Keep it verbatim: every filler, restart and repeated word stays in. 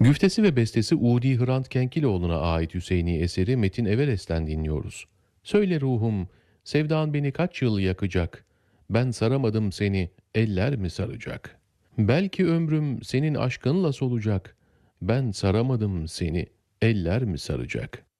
Güftesi ve bestesi Udi Hrant Kenkiloğlu'na ait Hüseyni eseri Metin Everest'ten dinliyoruz. Söyle ruhum, sevdan beni kaç yıl yakacak? Ben saramadım seni, eller mi saracak? Belki ömrüm senin aşkınla solacak. Ben saramadım seni, eller mi saracak?